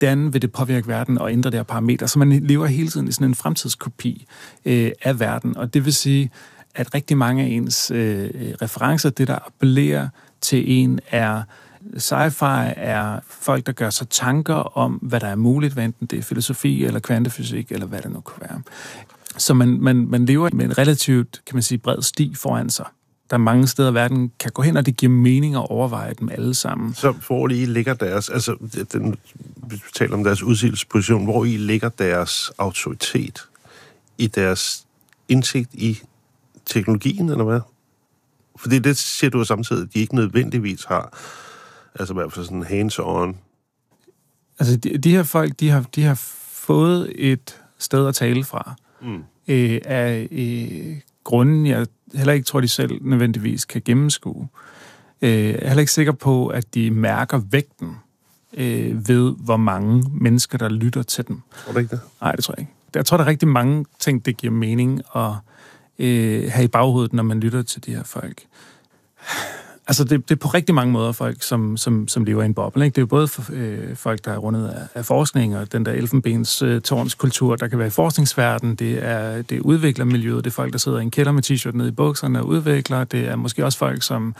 hvordan vil det påvirke verden og ændre det her parameter. Så man lever hele tiden i sådan en fremtidskopi af verden, og det vil sige, at rigtig mange af ens referencer, det der appellerer til en, er sci-fi, er folk, der gør sig tanker om, hvad der er muligt, hvad enten det er filosofi eller kvantefysik, eller hvad det nu kan være. Så man lever med en relativt, kan man sige, bred sti foran sig. Der er mange steder, verden kan gå hen, og det giver mening at overveje dem alle sammen. Så hvor i ligger deres, altså vi taler om deres udsigelsesposition, hvor i ligger deres autoritet i deres indsigt i teknologien, eller hvad? Fordi det siger du samtidig, at de ikke nødvendigvis har, altså i hvert fald sådan hands-on. Altså de her folk, de har fået et sted at tale fra. Af grunden, jeg heller ikke tror, de selv nødvendigvis kan gennemskue. Jeg er heller ikke sikker på, at de mærker vægten ved, hvor mange mennesker, der lytter til dem. Tror du ikke det? Nej, det tror jeg ikke. Jeg tror, der er rigtig mange ting, det giver mening at have i baghovedet, når man lytter til de her folk. Altså, det er på rigtig mange måder folk, som lever i en boble. Ikke? Det er jo både folk, der er rundet af forskning, og den der elfenbens tårnskultur, der kan være i forskningsverdenen. Det er udviklermiljøet, det er folk, der sidder i en kælder med t-shirt nede i bukserne og udvikler. Det er måske også folk, som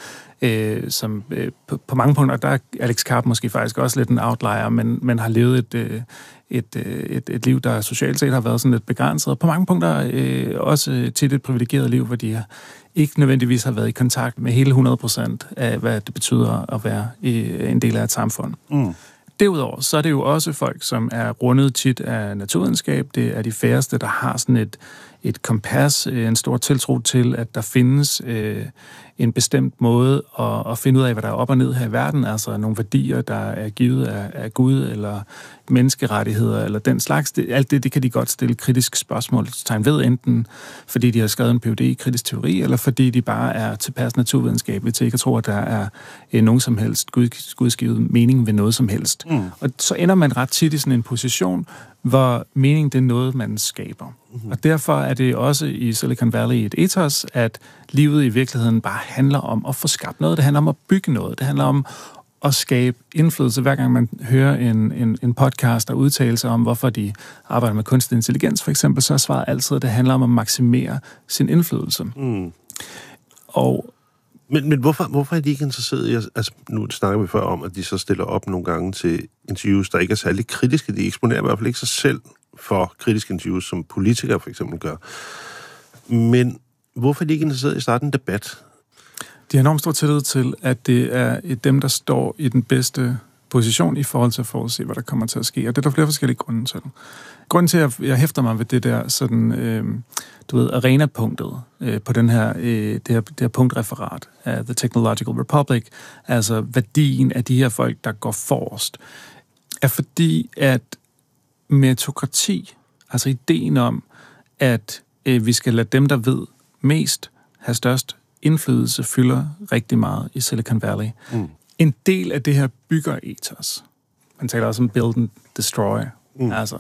på mange punkter, der er Alex Karp måske faktisk også lidt en outlier, men har levet et liv, der socialt set har været sådan lidt begrænset, og på mange punkter også til et privilegeret liv, hvor de ikke nødvendigvis har været i kontakt med hele 100% af, hvad det betyder at være en del af et samfund. Derudover, så er det jo også folk, som er rundet tit af naturvidenskab. Det er de færreste, der har sådan et kompas, en stor tiltro til, at der findes en bestemt måde at finde ud af, hvad der er op og ned her i verden, altså nogle værdier, der er givet af Gud, eller menneskerettigheder, eller den slags. Alt det kan de godt stille kritisk spørgsmålstegn ved, enten fordi de har skrevet en Ph.D. i kritisk teori, eller fordi de bare er tilpas naturvidenskabelige til ikke at tro, at der er nogen som helst gudgivet mening ved noget som helst. Og så ender man ret tit i sådan en position, hvor mening det er noget, man skaber. Og derfor er det også i Silicon Valley et ethos, at livet i virkeligheden bare handler om at få skabt noget. Det handler om at bygge noget. Det handler om at skabe indflydelse. Hver gang man hører en podcast og udtalelse om, hvorfor de arbejder med kunstig intelligens, for eksempel, så er svaret altid, at det handler om at maksimere sin indflydelse. Men hvorfor er de ikke interesseret i, altså nu snakker vi før om, at de så stiller op nogle gange til interviews, der ikke er særlig kritiske. De eksponerer i hvert fald ikke sig selv for kritiske interviews, som politikere for eksempel gør. Men hvorfor er de ikke interesseret i at starte en debat? De har enormt stor tillid til, at det er dem, der står i den bedste position i forhold til at forudse, hvad der kommer til at ske. Og det er der flere forskellige grunde til. Grunden til, at jeg hæfter mig ved det der sådan, arena-punktet på den her, det her punktreferat af The Technological Republic, altså værdien af de her folk, der går forrest, er fordi, at meritokrati, altså ideen om, at vi skal lade dem, der ved mest, have størst indflydelse, fylder rigtig meget i Silicon Valley. En del af det her bygger-ethos, man taler også om build and destroy, altså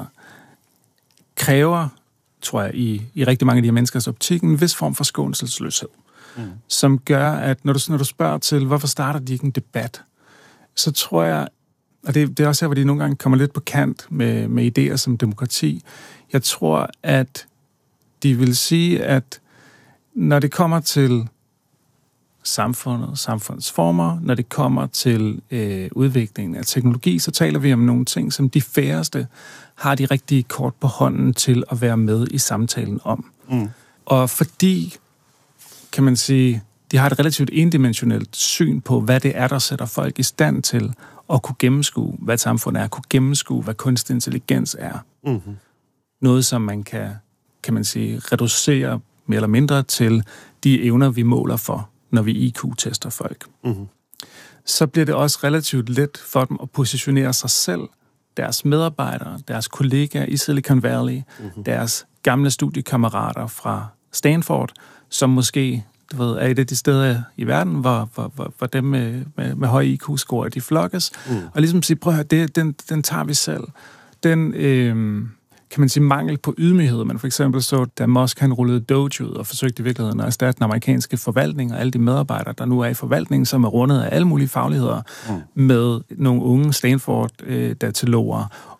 kræver, tror jeg, i rigtig mange af de her menneskers optik, en vis form for skånselsløshed, som gør, at når du spørger til, hvorfor starter de ikke en debat, så tror jeg, og det er også her, hvor de nogle gange kommer lidt på kant med idéer som demokrati, jeg tror, at de vil sige, at når det kommer til samfundet, samfundsformer, når det kommer til udviklingen af teknologi, så taler vi om nogle ting, som de færreste har de rigtige kort på hånden til at være med i samtalen om. Og fordi, kan man sige, de har et relativt endimensionelt syn på, hvad det er, der sætter folk i stand til at kunne gennemskue, hvad et samfund er, kunne gennemskue, hvad kunstig intelligens er. Noget, som man kan man sige, reducere mere eller mindre til de evner, vi måler for, når vi IQ-tester folk. Så bliver det også relativt let for dem at positionere sig selv, deres medarbejdere, deres kollegaer i Silicon Valley, deres gamle studiekammerater fra Stanford, som måske er et af de steder i verden, hvor dem med høj IQ-score, de flokkes, og ligesom sige, prøv at høre, den tager vi selv. Den kan man sige, mangel på ydmyghed. Men for eksempel så, da Musk han rullede Doge ud og forsøgte i virkeligheden at erstatte den amerikanske forvaltning og alle de medarbejdere, der nu er i forvaltningen, som er rundet af alle mulige fagligheder, med nogle unge Stanford-dataloger